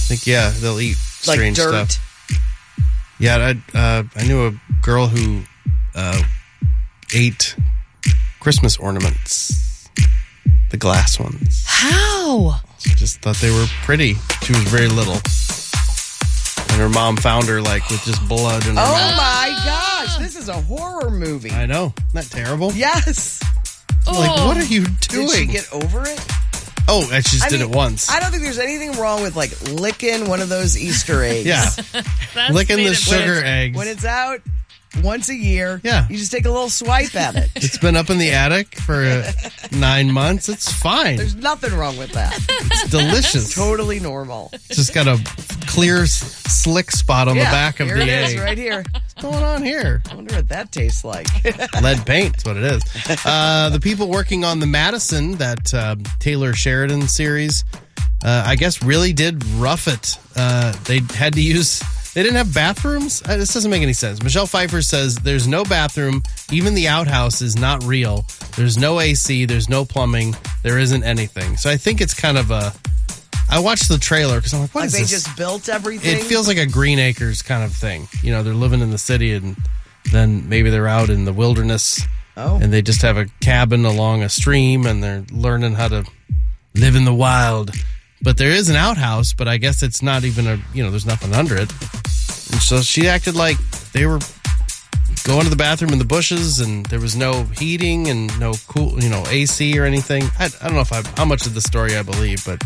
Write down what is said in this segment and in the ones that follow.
think, they'll eat like strange dirt. stuff. Yeah, I knew a girl who ate Christmas ornaments, the glass ones. How? She just thought they were pretty. She was very little. And her mom found her, like, with just blood in her mouth. Oh, my gosh. This is a horror movie. I know. Isn't that terrible? Yes. Like, what are you doing? Did she get over it? Oh, I just did it once. I don't think there's anything wrong with, like, licking one of those Easter eggs. Yeah. Licking the sugar eggs. When it's out once a year, Yeah. you just take a little swipe at it. It's been up in the attic for 9 months. It's fine. There's nothing wrong with that. It's delicious. Totally normal. It's just got a clear, slick spot on the back of here the it egg. is, right here. What's going on here? I wonder what that tastes like. Lead paint is what it is. The people working on the Madison, that Taylor Sheridan series, I guess really did rough it. They had to use... They didn't have bathrooms? This doesn't make any sense. Michelle Pfeiffer says there's no bathroom. Even the outhouse is not real. There's no AC. There's no plumbing. There isn't anything. So I think it's kind of a... I watched the trailer because I'm like, what is they this? just built everything? It feels like a Green Acres kind of thing. You know, they're living in the city and then maybe they're out in the wilderness and they just have a cabin along a stream and they're learning how to live in the wild. But there is an outhouse, but I guess it's not even there's nothing under it. And so she acted like they were going to the bathroom in the bushes and there was no heating and no cool, AC or anything. I don't know how much of the story I believe, but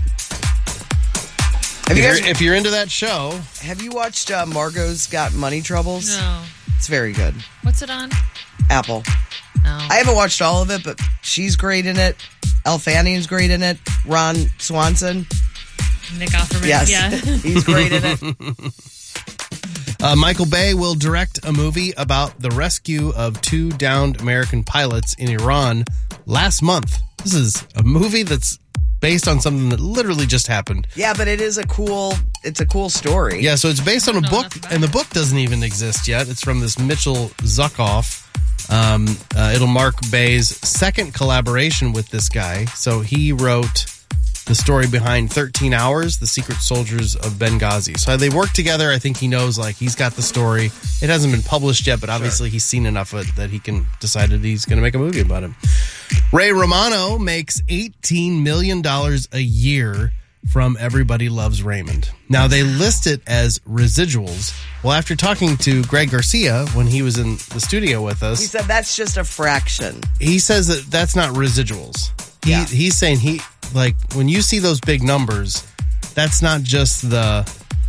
if you're into that show. Have you watched Margot's Got Money Troubles? No. It's very good. What's it on? Apple. Oh. I haven't watched all of it, but she's great in it. Elle Fanning's great in it. Ron Swanson. Nick Offerman. Yes. Yeah. He's great in it. Michael Bay will direct a movie about the rescue of 2 downed American pilots in Iran last month. This is a movie that's based on something that literally just happened. Yeah, but it's a cool story. Yeah, so it's based on a book, and the book doesn't even exist yet. It's from this Mitchell Zuckoff. It'll mark Bay's second collaboration with this guy. So he wrote the story behind 13 Hours, The Secret Soldiers of Benghazi. So they work together. I think he knows, he's got the story. It hasn't been published yet, but obviously he's seen enough of it that he can decided he's going to make a movie about it. Ray Romano makes $18 million a year from Everybody Loves Raymond. Now, they list it as residuals. Well, after talking to Greg Garcia when he was in the studio with us... He said that's just a fraction. He says that that's not residuals. He's saying when you see those big numbers, that's not just the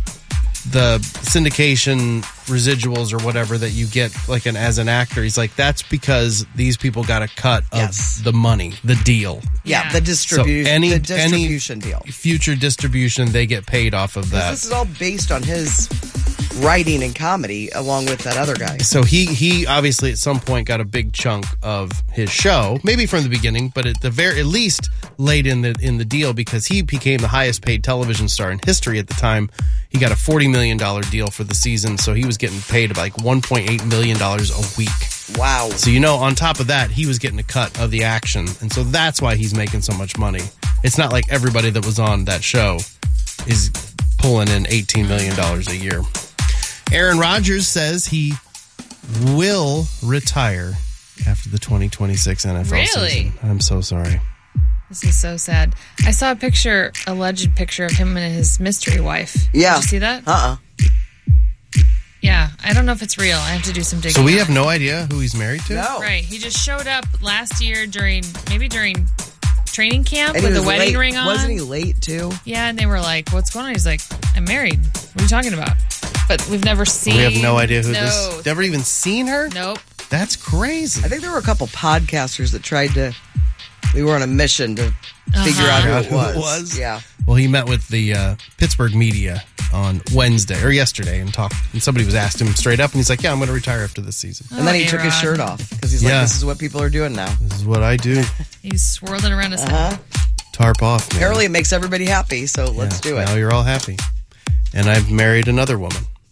syndication residuals or whatever that you get as an actor. He's like, that's because these people got a cut of the money, the deal. Yeah, the distribution. So the distribution deal. Future distribution, they get paid off of that. This is all based on his writing and comedy along with that other guy. So he obviously at some point got a big chunk of his show, maybe from the beginning, but at least late in the deal, because he became the highest paid television star in history at the time. He got a $40 million deal for the season, so he was getting paid like $1.8 million a week. Wow. So, on top of that, he was getting a cut of the action, and so that's why he's making so much money. It's not like everybody that was on that show is pulling in $18 million a year. Aaron Rodgers says he will retire after the 2026 NFL season. I'm so sorry. This is so sad. I saw a alleged picture of him and his mystery wife. Yeah. Did you see that? Uh-uh. Yeah. I don't know if it's real. I have to do some digging. So we have no idea who he's married to? No. Right. He just showed up last year during training camp And with he a was wedding late. ring on. Wasn't he late, too? Yeah, and they were like, what's going on? He's like, I'm married. What are you talking about? But we've never seen... We have no idea who this... Never even seen her? Nope. That's crazy. I think there were a couple podcasters that tried to... We were on a mission to figure out who it was. Yeah. Well, he met with the Pittsburgh media on Wednesday or yesterday and talked. And somebody was asked him straight up, and he's like, "Yeah, I'm going to retire after this season." And then he took his shirt off because he's like, "This is what people are doing now. This is what I do." He's swirling around his head. Tarp off. Man. Apparently, it makes everybody happy, so let's do it. Now you're all happy. And I've married another woman.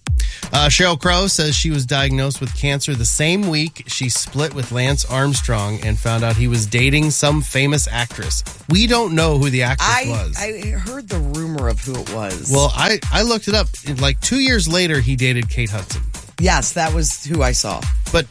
Sheryl Crow says she was diagnosed with cancer the same week she split with Lance Armstrong and found out he was dating some famous actress. We don't know who the actress was. I heard the rumor of who it was. Well, I looked it up. Like 2 years later, he dated Kate Hudson. Yes, that was who I saw. But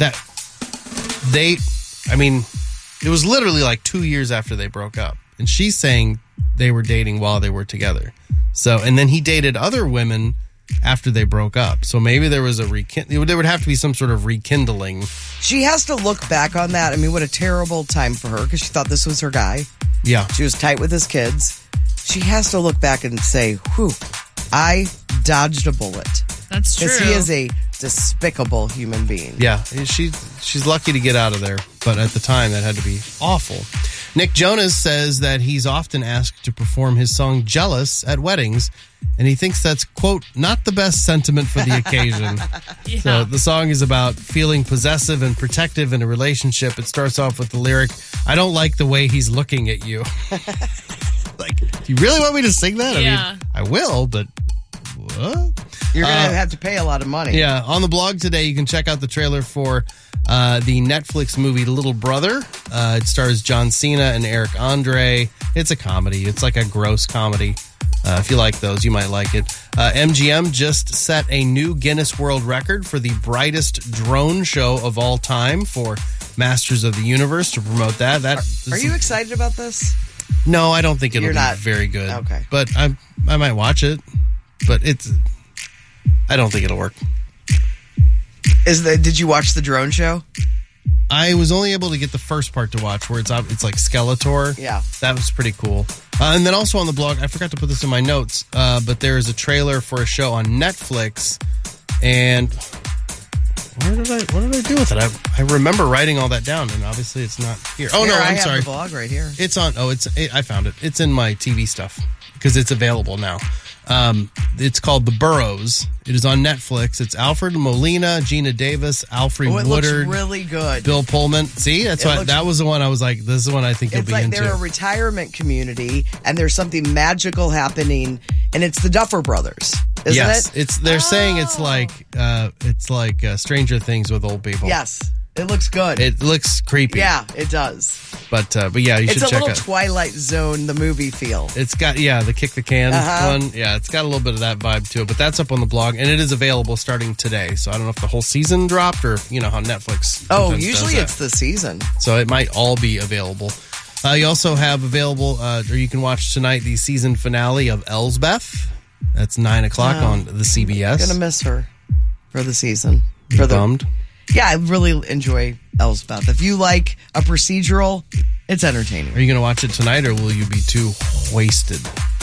it was literally like 2 years after they broke up. And she's saying they were dating while they were together. So, and then he dated other women after they broke up. So maybe there was there would have to be some sort of rekindling. She has to look back on that. I mean, what a terrible time for her because she thought this was her guy. Yeah. She was tight with his kids. She has to look back and say, whew, I dodged a bullet. That's true. Because he is a despicable human being. Yeah, she's lucky to get out of there. But at the time, that had to be awful. Nick Jonas says that he's often asked to perform his song Jealous at weddings, and he thinks that's, quote, not the best sentiment for the occasion. Yeah. So the song is about feeling possessive and protective in a relationship. It starts off with the lyric, I don't like the way he's looking at you. Like, do you really want me to sing that? Yeah. I mean, I will, but what? You're going to have to pay a lot of money. Yeah, on the blog today, you can check out the trailer for the Netflix movie Little Brother. It stars John Cena and Eric Andre. It's a comedy. It's like a gross comedy. If you like those, you might like it. MGM just set a new Guinness World Record for the brightest drone show of all time for Masters of the Universe to promote that. Are you excited about this? No, I don't think it'll be not very good. Okay. But I might watch it. But I don't think it'll work. Did you watch the drone show? I was only able to get the first part to watch where it's like Skeletor. Yeah. That was pretty cool. And then also on the blog, I forgot to put this in my notes, but there is a trailer for a show on Netflix. And what did I do with it? I remember writing all that down, and obviously it's not here. Oh, no, I'm sorry. I have the blog right here. It's on. I found it. It's in my TV stuff because it's available now. It's called The Burrows. It is on Netflix. It's Alfred Molina, Gina Davis, Alfred Woodard. Looks really good. Bill Pullman. See, that was the one I was like, this is the one I think you'll be into. It's like they're a retirement community, and there's something magical happening, and it's the Duffer Brothers, isn't it? They're saying it's like Stranger Things with old people. Yes. It looks good. It looks creepy. Yeah, it does. But yeah, you should check it out. It's a little Twilight Zone, the movie feel. It's got, the kick the can one. Yeah, it's got a little bit of that vibe to it. But that's up on the blog, and it is available starting today. So I don't know if the whole season dropped or, how Netflix. Oh, usually it's the season. So it might all be available. You also have available, or you can watch tonight, the season finale of Elsbeth. That's 9 o'clock on the CBS. I'm going to miss her for the season. Bummed? Yeah, I really enjoy Elsbeth. If you like a procedural, it's entertaining. Are you going to watch it tonight, or will you be too wasted?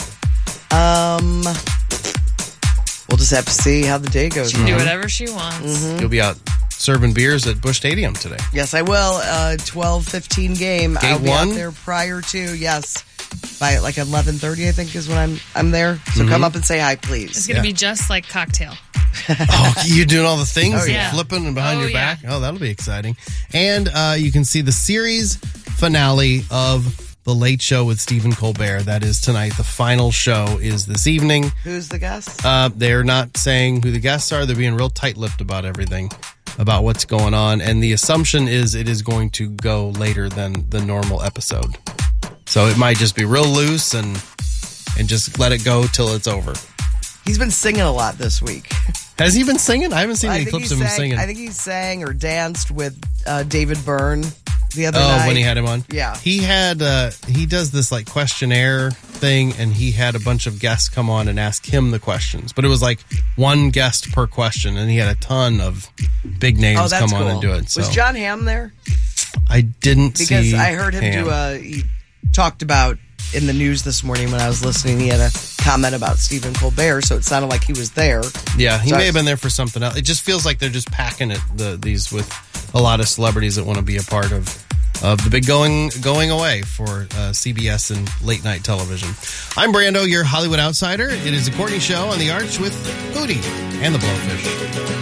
We'll just have to see how the day goes. She can do whatever she wants. Mm-hmm. You'll be out serving beers at Busch Stadium today. Yes, I will. 12:15 game. Gate I'll be 1? out there prior to, yes. By like 11:30, I think, is when I'm there. So come up and say hi, please. It's going to be just like Cocktail. Oh, you're doing all the things and yeah. flipping and behind your back? Oh, that'll be exciting. And you can see the series finale of The Late Show with Stephen Colbert. That is tonight. The final show is this evening. Who's the guest? They're not saying who the guests are. They're being real tight-lipped about everything, about what's going on. And the assumption is it is going to go later than the normal episode. So it might just be real loose and just let it go till it's over. He's been singing a lot this week. Has he been singing? I haven't seen any clips of him singing. I think he sang or danced with David Byrne the other night. Oh, when he had him on? Yeah. He had, he does this like questionnaire thing, and he had a bunch of guests come on and ask him the questions. But it was like one guest per question, and he had a ton of big names come on and do it. So. Was John Hamm there? I didn't see Because I heard him he talked about in the news this morning when I was listening, he had a comment about Stephen Colbert, so it sounded like he was there. Yeah, he may have been there for something else. It just feels like they're just packing it, these with a lot of celebrities that want to be a part of the big going away for CBS and late night television. I'm Brando, your Hollywood outsider. It is the Courtney Show on the Arch with Hootie and the Blowfish.